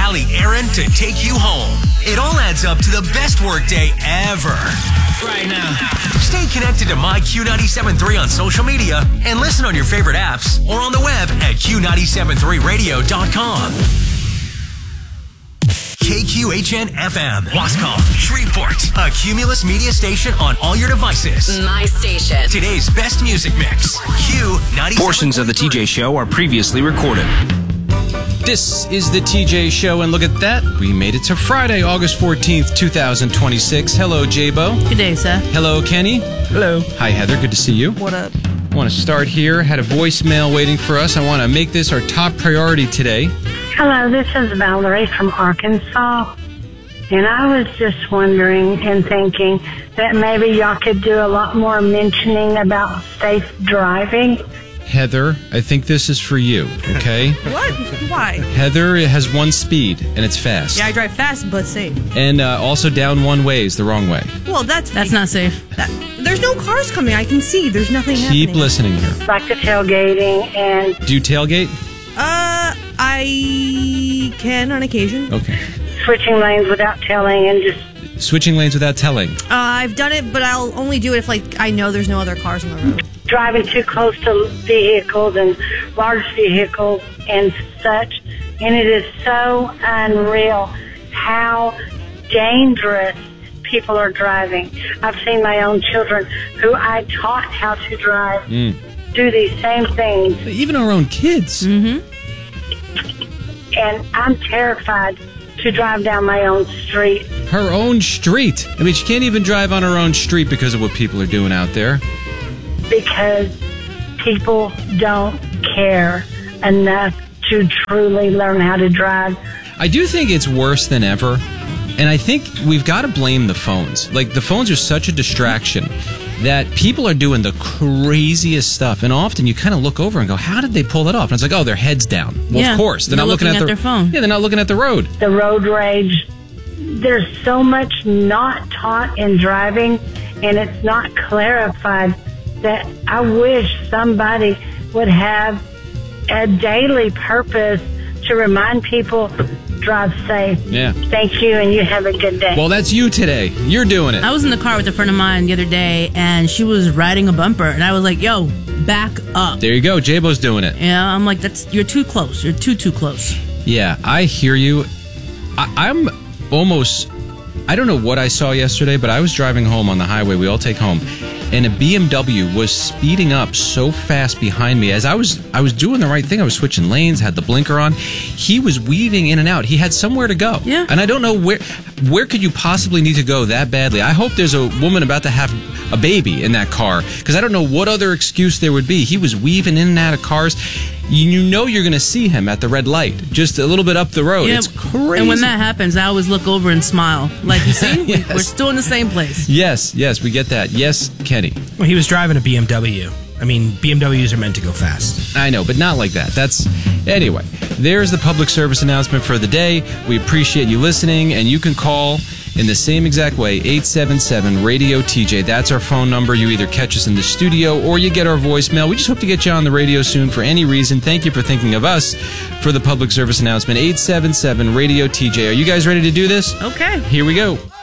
Allie, Aaron to take you home. It all adds up to the best workday ever. Right now. Stay connected to MyQ973 on social media and listen on your favorite apps or on the web at Q973radio.com. KQHN FM, Wascom, Shreveport, a Cumulus media station on all your devices. My station. Today's best music mix. Q97. Portions of the TJ Show are previously recorded. This is the TJ Show, and look at that. We made it to Friday, August 14th, 2026. Hello, J-Bo. Good day, sir. Hello, Kenny. Hello. Hi, Heather. Good to see you. What up? I want to start here. Had a voicemail waiting for us. I want to make this our top priority today. Hello, this is Valerie from Arkansas, and I was just wondering and thinking that maybe y'all could do a lot more mentioning about safe driving. Heather, I think this is for you, okay? What? Why? Heather has one speed, and it's fast. Yeah, I drive fast but safe. And also down one way is the wrong way. Well, that's not safe. There's no cars coming. I can see. There's nothing happening. Keep listening here. Like the tailgating and... Do you tailgate? I can on occasion. Okay. switching lanes without telling and just... Switching lanes without telling. I've done it, but I'll only do it if, like, I know there's no other cars on the road. Driving too close to vehicles and large vehicles and such. And it is so unreal how dangerous people are driving. I've seen my own children who I taught how to drive do these same things. Even our own kids. Mm-hmm. And I'm terrified to drive down my own street. Her own street. I mean, she can't even drive on her own street because of what people are doing out there. Because people don't care enough to truly learn how to drive. I do think it's worse than ever. And I think we've got to blame the phones. Like, the phones are such a distraction that people are doing the craziest stuff. And often you kind of look over and go, how did they pull that off? And it's like, oh, their head's down. Well, yeah, of course. They're not looking at their phone. Yeah, they're not looking at the road. The road rage. There's so much not taught in driving, and it's not clarified, that I wish somebody would have a daily purpose to remind people, drive safe. Yeah. Thank you, and you have a good day. Well, that's you today. You're doing it. I was in the car with a friend of mine the other day, and she was riding a bumper, and I was like, yo, back up. There you go. J-Bo's doing it. Yeah, I'm like, you're too close. You're too close. Yeah, I hear you. I'm almost... I don't know what I saw yesterday, but I was driving home on the highway we all take home, and a BMW was speeding up so fast behind me. As I was doing the right thing. I was switching lanes, had the blinker on. He was weaving in and out. He had somewhere to go. Yeah. And I don't know where could you possibly need to go that badly. I hope there's a woman about to have a baby in that car, because I don't know what other excuse there would be. He was weaving in and out of cars. You know you're going to see him at the red light, just a little bit up the road. Yeah, it's crazy. And when that happens, I always look over and smile. Like, you see, Yes. we're still in the same place. Yes, we get that. Yes, Kenny. Well, he was driving a BMW. I mean, BMWs are meant to go fast. I know, but not like that. Anyway, there's the public service announcement for the day. We appreciate you listening, and you can call in the same exact way, 877-RADIO-TJ. That's our phone number. You either catch us in the studio or you get our voicemail. We just hope to get you on the radio soon for any reason. Thank you for thinking of us for the public service announcement. 877-RADIO-TJ. Are you guys ready to do this? Okay. Here we go.